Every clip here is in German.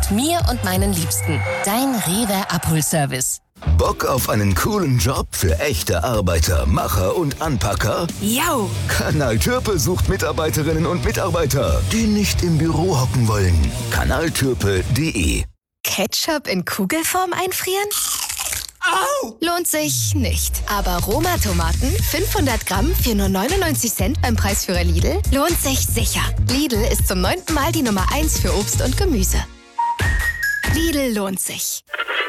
mir und meinen Liebsten. Dein Rewe Abholservice. Bock auf einen coolen Job für echte Arbeiter, Macher und Anpacker? Jau! Kanal Türpe sucht Mitarbeiterinnen und Mitarbeiter, die nicht im Büro hocken wollen. Kanaltürpe.de. Ketchup in Kugelform einfrieren? Au! Lohnt sich nicht. Aber Roma-Tomaten, 500 Gramm für nur 99 Cent beim Preisführer Lidl, lohnt sich sicher. Lidl ist zum 9. Mal die Nummer 1 für Obst und Gemüse. Lidl lohnt sich.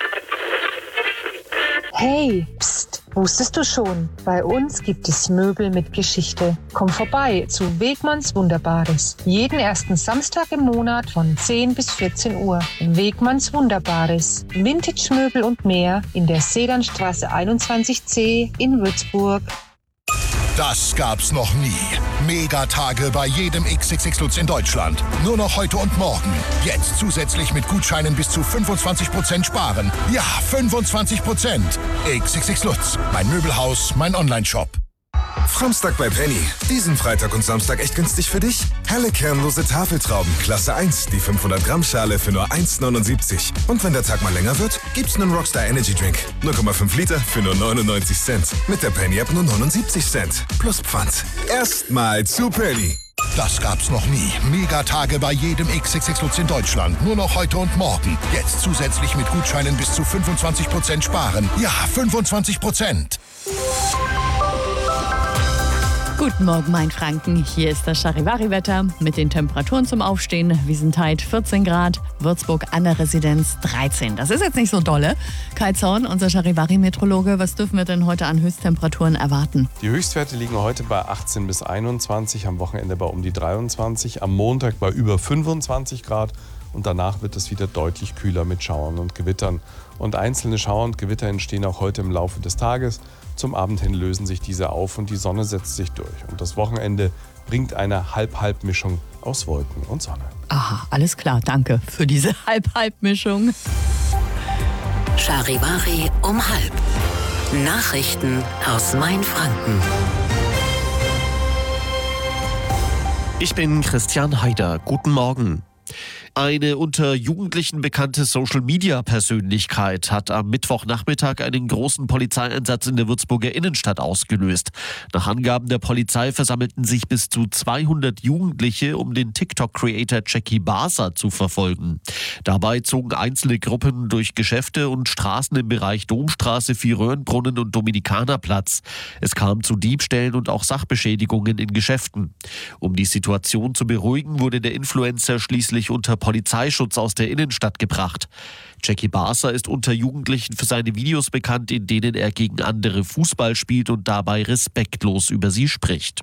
Hey, pst, wusstest du schon? Bei uns gibt es Möbel mit Geschichte. Komm vorbei zu Wegmanns Wunderbares. Jeden ersten Samstag im Monat von 10 bis 14 Uhr. Wegmanns Wunderbares. Vintage-Möbel und mehr in der Sedanstraße 21c in Würzburg. Das gab's noch nie. Megatage bei jedem XXX Lutz in Deutschland. Nur noch heute und morgen. Jetzt zusätzlich mit Gutscheinen bis zu 25% sparen. Ja, 25%. XXX Lutz. Mein Möbelhaus, mein Onlineshop. Framstag bei Penny. Diesen Freitag und Samstag echt günstig für dich? Helle kernlose Tafeltrauben, Klasse 1, die 500 Gramm Schale für nur 1,79. Und wenn der Tag mal länger wird, gibt's einen Rockstar Energy Drink. 0,5 Liter für nur 99 Cent. Mit der Penny App nur 79 Cent. Plus Pfand. Erstmal zu Penny. Das gab's noch nie. Megatage bei jedem XXX Lutz in Deutschland. Nur noch heute und morgen. Jetzt zusätzlich mit Gutscheinen bis zu 25% sparen. Ja, 25%. Guten Morgen, Mainfranken. Hier ist das Charivari-Wetter mit den Temperaturen zum Aufstehen. Wiesenthal 14 Grad, Würzburg an der Residenz 13. Das ist jetzt nicht so dolle. Kai Zorn, unser Charivari-Metrologe, was dürfen wir denn heute an Höchsttemperaturen erwarten? Die Höchstwerte liegen heute bei 18 bis 21, am Wochenende bei um die 23, am Montag bei über 25 Grad. Und danach wird es wieder deutlich kühler mit Schauern und Gewittern. Und einzelne Schauer und Gewitter entstehen auch heute im Laufe des Tages. Zum Abend hin lösen sich diese auf und die Sonne setzt sich durch. Und das Wochenende bringt eine Halb-Halb-Mischung aus Wolken und Sonne. Aha, alles klar. Danke für diese Halb-Halb-Mischung. Charivari um halb. Nachrichten aus Mainfranken. Ich bin Christian Haider. Guten Morgen. Eine unter Jugendlichen bekannte Social-Media-Persönlichkeit hat am Mittwochnachmittag einen großen Polizeieinsatz in der Würzburger Innenstadt ausgelöst. Nach Angaben der Polizei versammelten sich bis zu 200 Jugendliche, um den TikTok-Creator Jackie Barser zu verfolgen. Dabei zogen einzelne Gruppen durch Geschäfte und Straßen im Bereich Domstraße, Vierröhrenbrunnen und Dominikanerplatz. Es kam zu Diebstählen und auch Sachbeschädigungen in Geschäften. Um die Situation zu beruhigen, wurde der Influencer schließlich unter Polizeischutz aus der Innenstadt gebracht. Jackie Barser ist unter Jugendlichen für seine Videos bekannt, in denen er gegen andere Fußball spielt und dabei respektlos über sie spricht.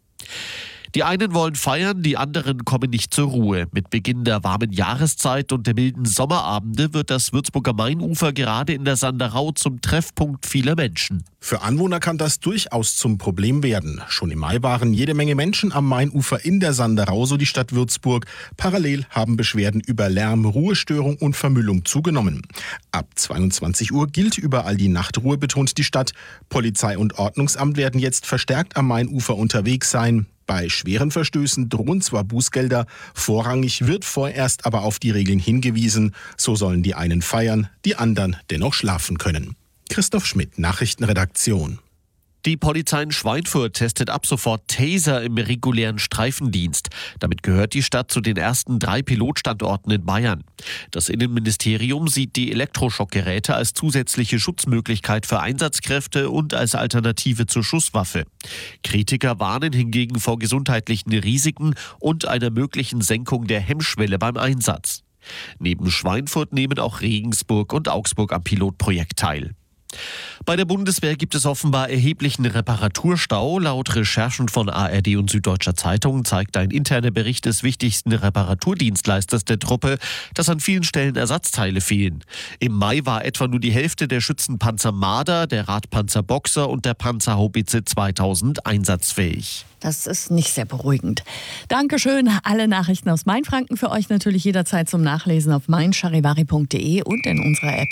Die einen wollen feiern, die anderen kommen nicht zur Ruhe. Mit Beginn der warmen Jahreszeit und der milden Sommerabende wird das Würzburger Mainufer gerade in der Sanderau zum Treffpunkt vieler Menschen. Für Anwohner kann das durchaus zum Problem werden. Schon im Mai waren jede Menge Menschen am Mainufer in der Sanderau, so die Stadt Würzburg. Parallel haben Beschwerden über Lärm, Ruhestörung und Vermüllung zugenommen. Ab 22 Uhr gilt überall die Nachtruhe, betont die Stadt. Polizei und Ordnungsamt werden jetzt verstärkt am Mainufer unterwegs sein. Bei schweren Verstößen drohen zwar Bußgelder, vorrangig wird vorerst aber auf die Regeln hingewiesen. So sollen die einen feiern, die anderen dennoch schlafen können. Christoph Schmidt, Nachrichtenredaktion. Die Polizei in Schweinfurt testet ab sofort Taser im regulären Streifendienst. Damit gehört die Stadt zu den ersten 3 Pilotstandorten in Bayern. Das Innenministerium sieht die Elektroschockgeräte als zusätzliche Schutzmöglichkeit für Einsatzkräfte und als Alternative zur Schusswaffe. Kritiker warnen hingegen vor gesundheitlichen Risiken und einer möglichen Senkung der Hemmschwelle beim Einsatz. Neben Schweinfurt nehmen auch Regensburg und Augsburg am Pilotprojekt teil. Bei der Bundeswehr gibt es offenbar erheblichen Reparaturstau. Laut Recherchen von ARD und Süddeutscher Zeitung zeigt ein interner Bericht des wichtigsten Reparaturdienstleisters der Truppe, dass an vielen Stellen Ersatzteile fehlen. Im Mai war etwa nur die Hälfte der Schützenpanzer Marder, der Radpanzer Boxer und der Panzerhaubitze 2000 einsatzfähig. Das ist nicht sehr beruhigend. Dankeschön. Alle Nachrichten aus Mainfranken für euch natürlich jederzeit zum Nachlesen auf meincharivari.de und in unserer App.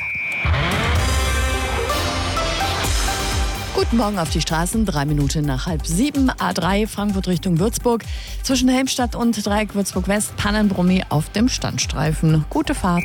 Guten Morgen auf die Straßen, 3 Minuten nach 6:30. A3 Frankfurt Richtung Würzburg. Zwischen Helmstadt und Dreieck Würzburg West Pannenbrummi auf dem Standstreifen. Gute Fahrt.